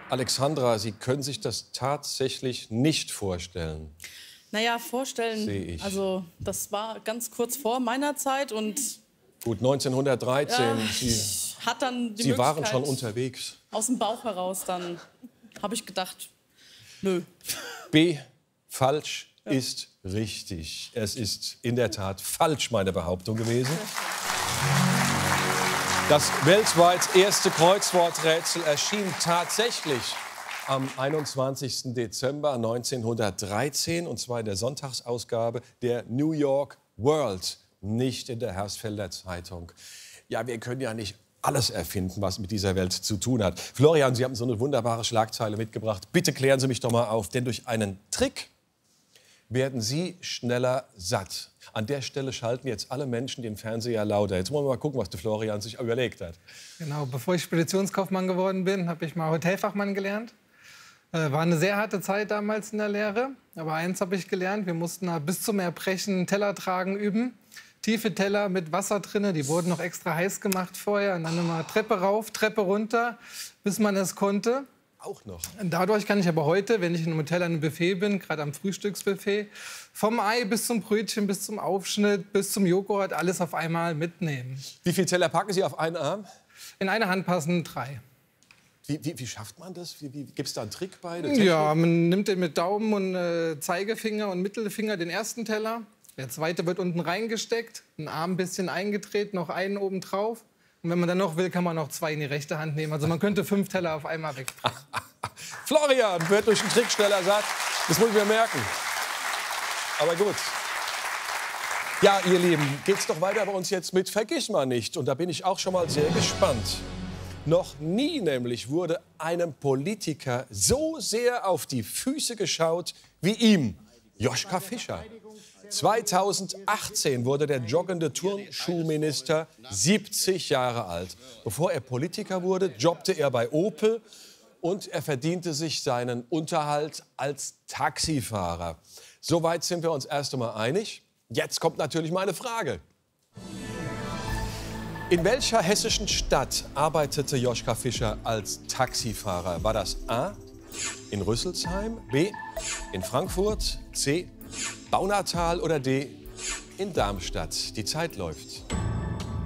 Alexandra, Sie können sich das tatsächlich nicht vorstellen. Naja, vorstellen, Sehe ich. also das war ganz kurz vor meiner Zeit und Gut, 1913, ja, Sie, hat dann die Sie waren Möglichkeit, schon unterwegs. aus dem Bauch heraus, dann habe ich gedacht, nö. B, falsch ist richtig. Es ist in der Tat falsch, meine Behauptung gewesen. Das weltweit erste Kreuzworträtsel erschien tatsächlich am 21. Dezember 1913, und zwar in der Sonntagsausgabe der New York World, nicht in der Hersfelder Zeitung. Ja, wir können ja nicht alles erfinden, was mit dieser Welt zu tun hat. Florian, Sie haben so eine wunderbare Schlagzeile mitgebracht. Bitte klären Sie mich doch mal auf, denn durch einen Trick werden Sie schneller satt. An der Stelle schalten jetzt alle Menschen den Fernseher lauter. Jetzt wollen wir mal gucken, was der Florian sich überlegt hat. Genau, bevor ich Speditionskaufmann geworden bin, habe ich mal Hotelfachmann gelernt. War eine sehr harte Zeit damals in der Lehre. Aber eins habe ich gelernt, wir mussten bis zum Erbrechen Teller tragen üben. Tiefe Teller mit Wasser drin, die wurden noch extra heiß gemacht vorher. Und dann immer Treppe rauf, Treppe runter, bis man es konnte. Auch noch. Dadurch kann ich aber heute, wenn ich in einem Hotel an einem Buffet bin, gerade am Frühstücksbuffet, vom Ei bis zum Brötchen, bis zum Aufschnitt, bis zum Joghurt, alles auf einmal mitnehmen. Wie viele Teller packen Sie auf einen Arm? In einer Hand passen 3. Wie schafft man das? Gibt es da einen Trick bei? Ja, man nimmt den mit Daumen und Zeigefinger und Mittelfinger den ersten Teller. Der zweite wird unten reingesteckt, ein Arm ein bisschen eingedreht, noch einen oben drauf. Und wenn man dann noch will, kann man noch 2 in die rechte Hand nehmen. Also man könnte 5 Teller auf einmal wegtragen. Florian wird durch den Trick schneller satt. Das muss ich mir merken. Aber gut. Ja, ihr Lieben, geht's doch weiter bei uns jetzt mit Vergiss mal nicht. Und da bin ich auch schon mal sehr gespannt. Noch nie nämlich wurde einem Politiker so sehr auf die Füße geschaut wie ihm, Joschka Fischer. 2018 wurde der joggende Turnschuhminister 70 Jahre alt. Bevor er Politiker wurde, jobbte er bei Opel und er verdiente sich seinen Unterhalt als Taxifahrer. Soweit sind wir uns erst einmal einig. Jetzt kommt natürlich meine Frage. In welcher hessischen Stadt arbeitete Joschka Fischer als Taxifahrer? War das A, in Rüsselsheim, B, in Frankfurt, C, Baunatal oder D, in Darmstadt? Die Zeit läuft.